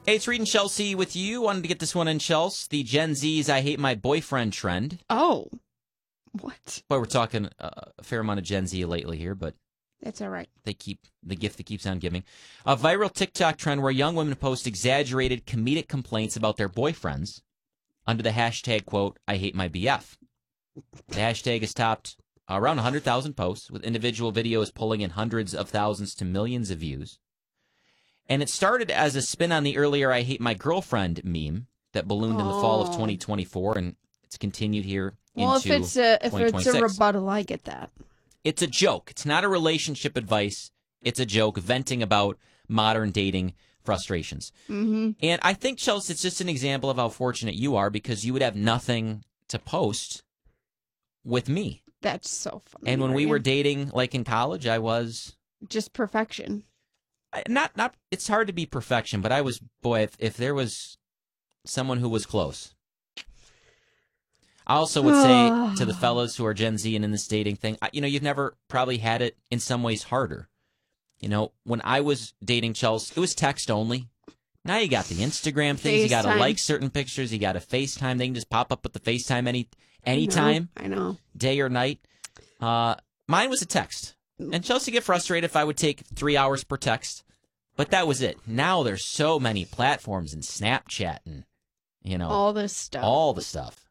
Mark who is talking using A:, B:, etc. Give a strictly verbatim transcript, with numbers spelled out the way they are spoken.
A: Hey, it's Reed and Chelsea with you. Wanted to get this one in, Chelsea. The Gen Z's I hate my boyfriend trend.
B: Oh. What?
A: Boy, we're talking uh, a fair amount of Gen Z lately here, but
B: that's all right.
A: They keep the gift that keeps on giving. A viral TikTok trend where young women post exaggerated comedic complaints about their boyfriends under the hashtag, quote, I hate my B F. The hashtag has topped around one hundred thousand posts, with individual videos pulling in hundreds of thousands to millions of views. And it started as a spin on the earlier I hate my girlfriend meme that ballooned oh. in the fall of twenty twenty-four, and it's continued here
B: well,
A: into
B: if it's a, if it's a rebuttal, I get that.
A: It's a joke. It's not a relationship advice. It's a joke venting about modern dating frustrations.
B: Mm-hmm.
A: And I think, Chelsea, it's just an example of how fortunate you are because you would have nothing to post with me.
B: That's so funny.
A: And when
B: right?
A: we were dating, like in college, I was...
B: just perfection.
A: I, not, not. It's hard to be perfection, but I was, boy, if, if there was someone who was close... I also would say to the fellas who are Gen Z and in this dating thing, you know, you've never probably had it in some ways harder. You know, when I was dating Chelsea, it was text only. Now you got the Instagram things. FaceTime. You got to like certain pictures. You got to FaceTime. They can just pop up with the FaceTime any anytime.
B: I know. I know.
A: Day or night. Uh, mine was a text. And Chelsea get frustrated if I would take three hours per text. But that was it. Now there's so many platforms and Snapchat and, you know.
B: All this stuff.
A: All the stuff.